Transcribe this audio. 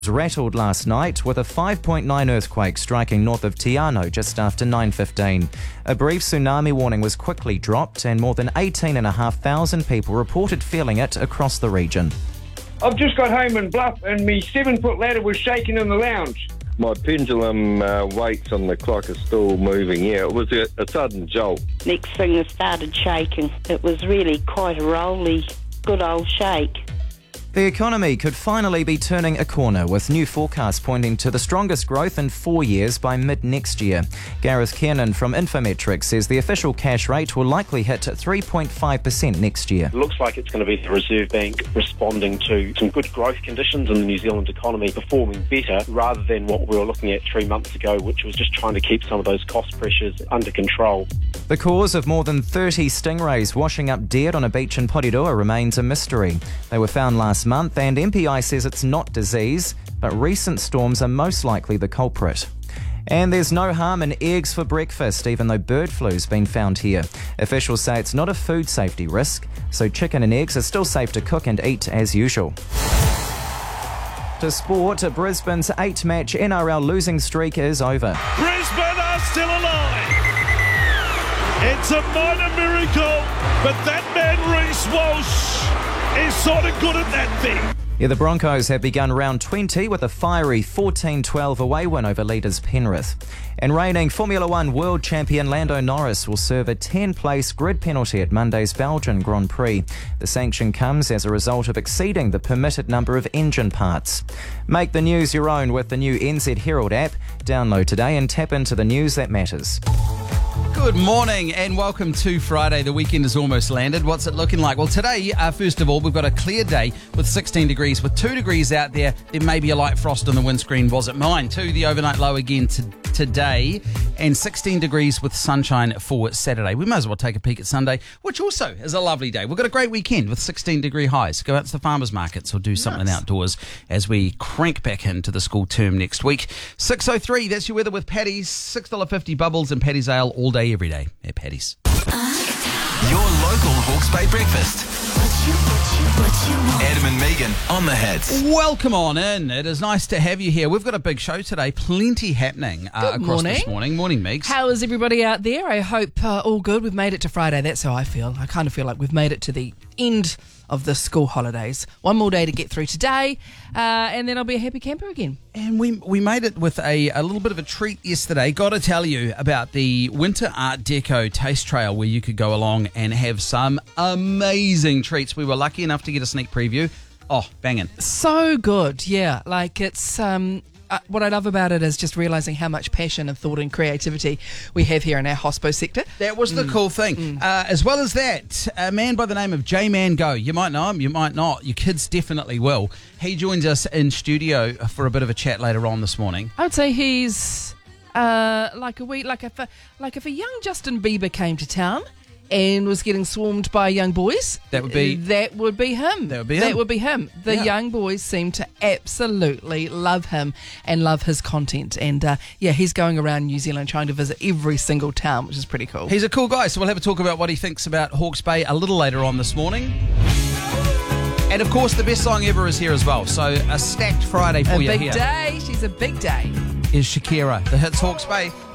rattled last night with a 5.9 earthquake striking north of Te Anau just after 9:15. A brief tsunami warning was quickly dropped and more than 18,500 people reported feeling it across the region. I've just got home in Bluff and my 7-foot ladder was shaking in the lounge. My pendulum weights on the clock are still moving. Yeah, it was a sudden jolt. Next thing, it started shaking. It was really quite a rolly, good old shake. The economy could finally be turning a corner, with new forecasts pointing to the strongest growth in 4 years by mid-next year. Gareth Kiernan from Infometrics says the official cash rate will likely hit 3.5% next year. It looks like it's going to be the Reserve Bank responding to some good growth conditions in the New Zealand economy, performing better rather than what we were looking at 3 months ago, which was just trying to keep some of those cost pressures under control. The cause of more than 30 stingrays washing up dead on a beach in Porirua remains a mystery. They were found last month and MPI says it's not disease, but recent storms are most likely the culprit. And there's no harm in eggs for breakfast, even though bird flu's been found here. Officials say it's not a food safety risk, so chicken and eggs are still safe to cook and eat as usual. To sport, Brisbane's 8-match NRL losing streak is over. Brisbane are still alive. It's a minor miracle, but that man Reece Walsh is sort of good at that thing. Yeah, the Broncos have begun round 20 with a fiery 14-12 away win over leaders Penrith. And reigning Formula One world champion Lando Norris will serve a 10-place grid penalty at Monday's Belgian Grand Prix. The sanction comes as a result of exceeding the permitted number of engine parts. Make the news your own with the new NZ Herald app. Download today and tap into the news that matters. Good morning and welcome to Friday. The weekend has almost landed. What's it looking like? Well, today, first of all, we've got a clear day with 16 degrees, with 2 degrees out there. There may be a light frost on the windscreen. Wasn't mine. The overnight low again today, and 16 degrees with sunshine for Saturday. We might as well take a peek at Sunday, which also is a lovely day. We've got a great weekend with 16-degree highs. Go out to the farmers markets or do something outdoors as we crank back into the school term next week. 6:03, that's your weather with Paddy's. $6.50 bubbles and Paddy's Ale all day, every day at Paddy's. Your local Hawke's Bay breakfast. Adam and Megan on the hits. Welcome on in. It is nice to have you here. We've got a big show today. Plenty happening across this morning. Morning, Megs. How is everybody out there? I hope all good. We've made it to Friday. That's how I feel. I kind of feel like we've made it to the end of the school holidays. One more day to get through today, and then I'll be a happy camper again. And we made it with a little bit of a treat yesterday. Got to tell you about the Winter Art Deco Taste Trail, where you could go along and have some amazing treats. We were lucky enough to get a sneak preview. Oh, banging. So good, yeah. Like it's... what I love about it is just realising how much passion and thought and creativity we have here in our hospo sector. That was the cool thing. As well as that, a man by the name of J-Man Go. You might know him, you might not. Your kids definitely will. He joins us in studio for a bit of a chat later on this morning. I would say he's like if a young Justin Bieber came to town and was getting swarmed by young boys. That would be him. That would be him. The young boys seem to absolutely love him and love his content. And he's going around New Zealand trying to visit every single town, which is pretty cool. He's a cool guy, so we'll have a talk about what he thinks about Hawke's Bay a little later on this morning. And of course, the best song ever is here as well. So a stacked Friday for you here. A big day. She's a big day. Is Shakira. The hits Hawke's Bay.